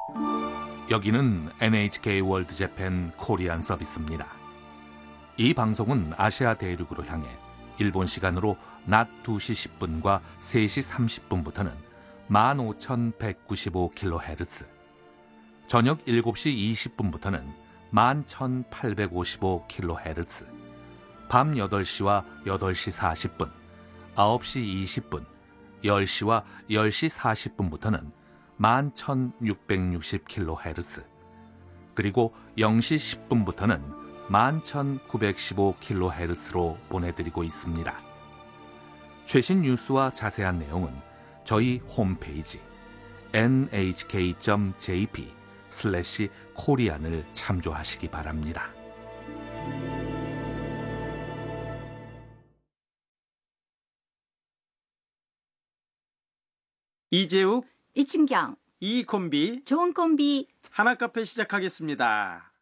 여기는 NHK 월드 재팬 코리안 서비스입니다. 이 방송은 아시아 대륙으로 향해 일본 시간으로 낮 2시 10분과 3시 30분부터는 15,195kHz, 저녁 7시 20분부터는 11,855kHz, 밤 8시와 8시 40분, 9시 20분, 10시와 10시 40분부터는 11,660kHz, 그리고 0시 10분부터는 11,915kHz로 보내드리고 있습니다. 최신 뉴스와 자세한 내용은 저희 홈페이지 nhk.jp/korean을 참조하시기 바랍니다. 이재욱, 이춘경, 이 콤비, 좋은 콤비. 하나카페 시작하겠습니다.